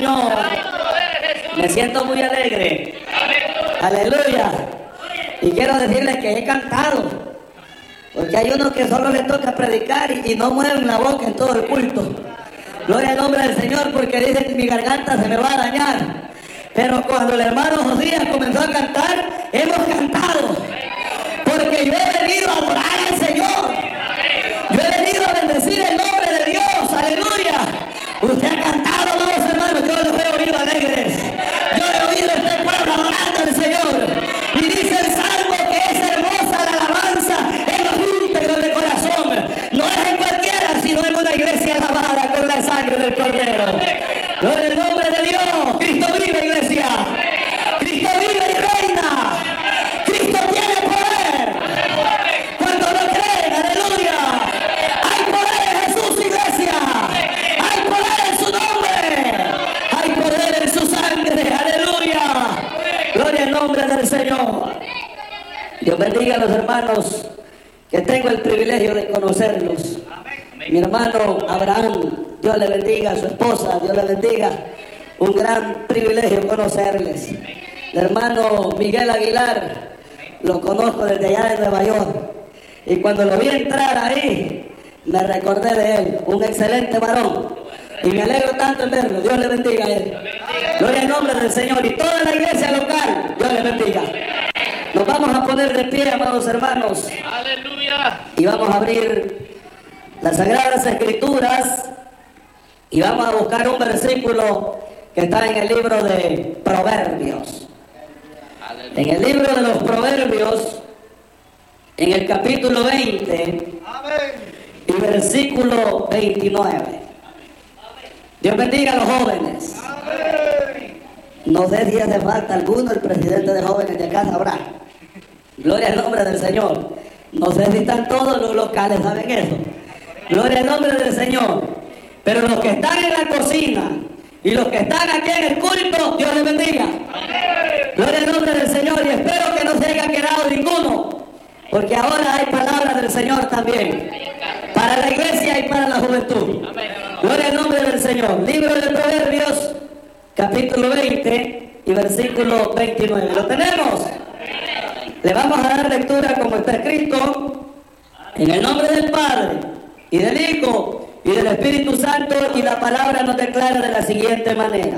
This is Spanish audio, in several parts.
Señor. Me siento muy alegre. Aleluya. Y quiero decirles que he cantado. Porque hay unos que solo les toca predicar y no mueven la boca en todo el culto. Gloria al nombre del Señor, porque dicen que mi garganta se me va a dañar. Pero cuando el hermano Josías comenzó a cantar, hemos cantado. Porque yo he venido a adorar al Señor. Yo he venido a bendecir el nombre de Dios. Aleluya. Usted ha cantado, amados hermanos. Yo los he oído alegres. Yo he oído a este pueblo adorando al Señor. Y dice el Salmo que es hermosa la alabanza en los íntegros de corazón. No es en cualquiera, sino en una iglesia lavada con la sangre del Cordero. Gloria al nombre de Dios. Cristo vive, iglesia. Cristo vive y reina. Cristo tiene poder. Cuando lo creen, aleluya. Hay poder en Jesús, iglesia. Hay poder en su nombre. Hay poder en su sangre, aleluya. Gloria al nombre del Señor. Dios bendiga a los hermanos que tengo el privilegio de conocerlos. Mi hermano Abraham, Dios le bendiga, a su esposa, Dios le bendiga. Un gran privilegio conocerles. El hermano Miguel Aguilar, lo conozco desde allá de Nueva York. Y cuando lo vi entrar ahí, me recordé de él. Un excelente varón. Y me alegro tanto en verlo. Dios le bendiga a él. Gloria al nombre del Señor. Y toda la iglesia local, Dios le bendiga. Nos vamos a poner de pie, amados hermanos. Aleluya. Y vamos a abrir las Sagradas Escrituras. Y vamos a buscar un versículo que está en el libro de Proverbios. En el libro de los Proverbios, en el capítulo 20, y versículo 29. Dios bendiga a los jóvenes. No sé si hace falta alguno, el presidente de jóvenes de acá sabrá. Gloria al nombre del Señor. No sé si están todos los locales, ¿saben eso? Gloria al nombre del Señor. Pero los que están en la cocina y los que están aquí en el culto, Dios les bendiga. Gloria al nombre del Señor. Y espero que no se haya quedado ninguno, porque ahora hay palabras del Señor también, para la iglesia y para la juventud. Gloria al nombre del Señor. Libro de Proverbios, capítulo 20 y versículo 29. ¿Lo tenemos? Le vamos a dar lectura como está escrito, en el nombre del Padre, y del Hijo, y del Espíritu Santo, y la palabra nos declara de la siguiente manera.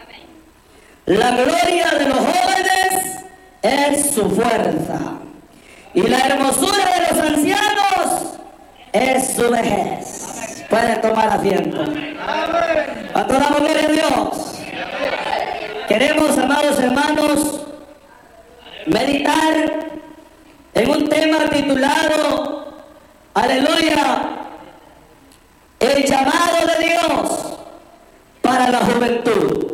La gloria de los jóvenes es su fuerza, y la hermosura de los ancianos es su vejez. Pueden tomar asiento. A toda la gloria de Dios. Queremos, amados hermanos, meditar en un tema titulado, aleluya, el llamado de Dios para la juventud.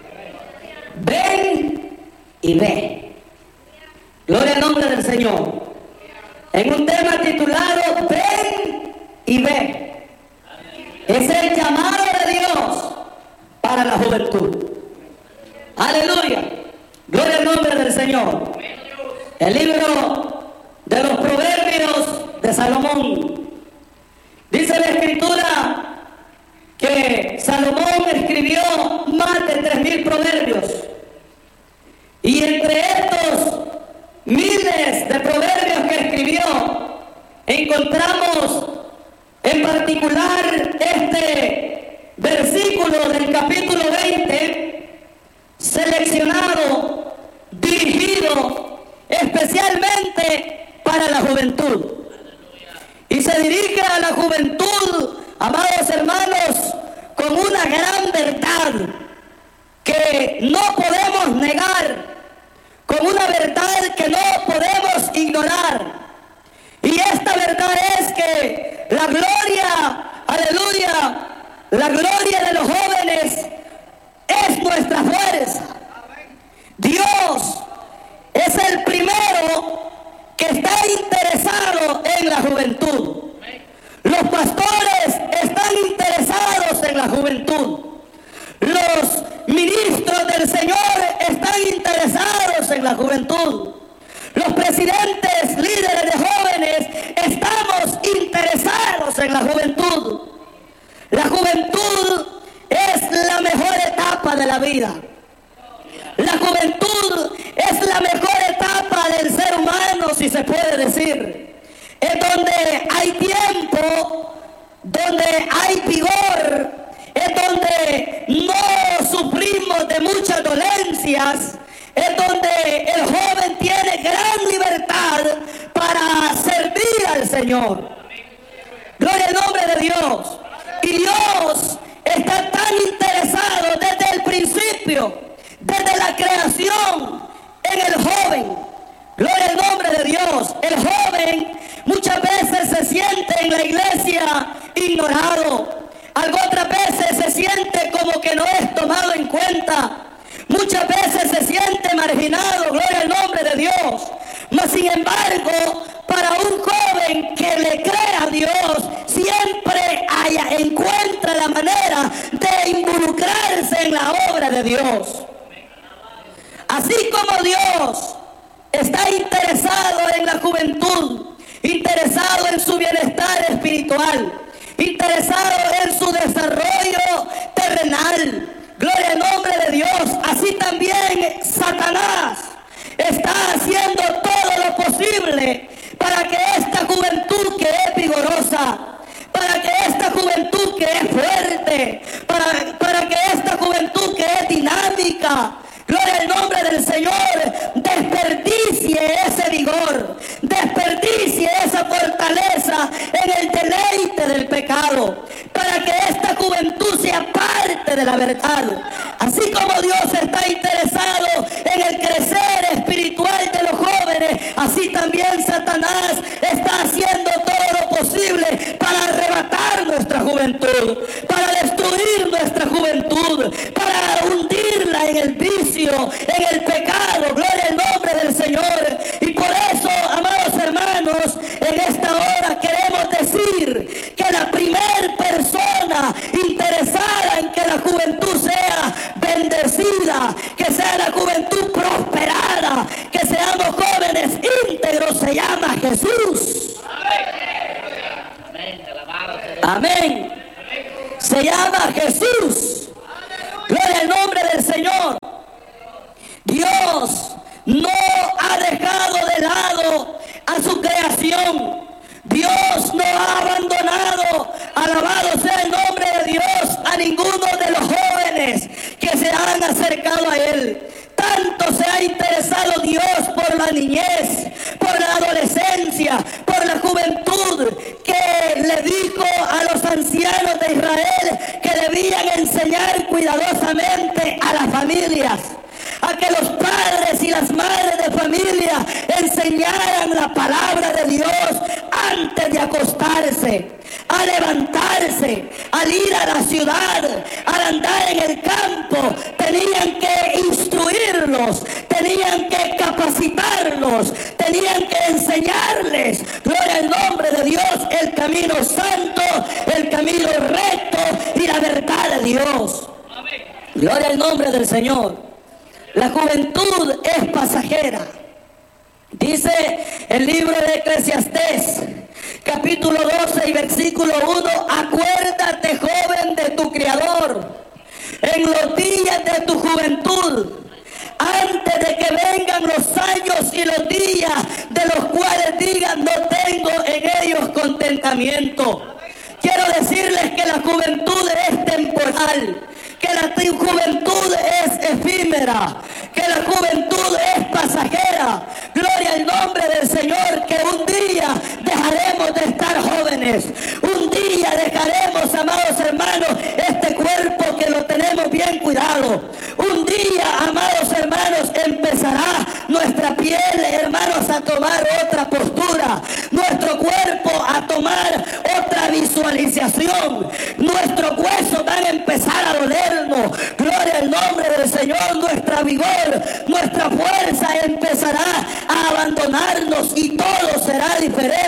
Ven y ve. Gloria al nombre del Señor. En un tema titulado Ven y ve. Es el llamado de Dios para la juventud. Aleluya. Gloria al nombre del Señor. El libro de los Proverbios de Salomón. Dice la Escritura que Salomón escribió más de 3,000 proverbios. Y entre estos miles de proverbios que escribió, encontramos en particular este versículo del capítulo 20, seleccionado, dirigido especialmente para la juventud. Y se dirige a la juventud, amados hermanos, con una gran verdad que no podemos negar, con una verdad que no podemos ignorar. Y esta verdad es que la gloria, aleluya, la gloria de los jóvenes es nuestra fuerza. Dios es el primero que está interesado en la juventud. Los pastores están interesados en la juventud. Los ministros del Señor están interesados en la juventud. Los presidentes, líderes de jóvenes, estamos interesados en la juventud. La juventud es la mejor etapa de la vida. La juventud es la mejor etapa del ser humano, si se puede decir. Es donde hay tiempo, donde hay vigor, es donde no sufrimos de muchas dolencias, es donde el joven tiene gran libertad para servir al Señor. Gloria al nombre de Dios. Y Dios está tan interesado desde el principio, desde la creación, en el joven. Gloria al nombre de Dios. El joven muchas veces se siente en la iglesia ignorado. Otras veces se siente como que no es tomado en cuenta. Muchas veces se siente marginado. Gloria al nombre de Dios. Mas sin embargo, para un joven que le cree a Dios, siempre encuentra la manera de involucrarse en la obra de Dios. Así como Dios está interesado en la juventud, interesado en su bienestar espiritual, interesado en su desarrollo terrenal, gloria al nombre de Dios, así también Satanás está haciendo todo lo posible para que esta juventud que es vigorosa, para que esta juventud que es fuerte, para que esta juventud que es dinámica, gloria al nombre del Señor, desperdicie ese vigor, desperdicie esa fortaleza en el deleite del pecado, para que esta juventud sea parte de la verdad. Así como Dios está interesado en el crecer espiritual de los jóvenes, así también Satanás está haciendo todo lo posible para arrebatar nuestra juventud, para destruir nuestra juventud, para hundirla en el vicio, en el pecado. Gloria al nombre del Señor. Y por eso, amados hermanos, en esta hora queremos decir que la primer persona interesada en que la juventud sea bendecida, que sea la juventud prosperada, que seamos jóvenes íntegros, se llama Jesús. Amén. Se llama Jesús. Gloria al nombre del Señor. Dios no ha dejado de lado a su creación. Dios no ha abandonado, alabado sea el nombre de Dios, a ninguno de los jóvenes que se han acercado a Él. Tanto se ha interesado Dios por la niñez, por la adolescencia, por la juventud, que le dijo a los ancianos de Israel que debían enseñar cuidadosamente a las familias, a que los padres y las madres de familia enseñaran la palabra de Dios antes de acostarse, a levantarse, al ir a la ciudad, al andar en el campo. Tenían que instruirlos, tenían que capacitarlos, tenían que enseñarles, gloria al nombre de Dios, el camino santo, el camino recto y la verdad de Dios. Gloria al nombre del Señor. La juventud es pasajera. Dice el libro de Eclesiastés, capítulo 12 y versículo 1, acuérdate, joven, de tu Creador en los días de tu juventud, antes de que vengan los años y los días de los cuales digan, no tengo en ellos contentamiento. Quiero decirles que la juventud es temporal, que la juventud es efímera, que la juventud es pasajera. Gloria al nombre del Señor, que un día dejaremos de estar jóvenes, un día dejaremos, amados hermanos, este cuerpo que lo tenemos bien cuidado. Un día, amados hermanos, empezará nuestra piel, hermanos, a tomar otra postura, nuestro cuerpo a tomar otra visualización, nuestros huesos van a empezar a dolernos. Gloria al nombre del Señor, nuestra vigor, nuestra fuerza empezará a abandonarnos y todo será diferente.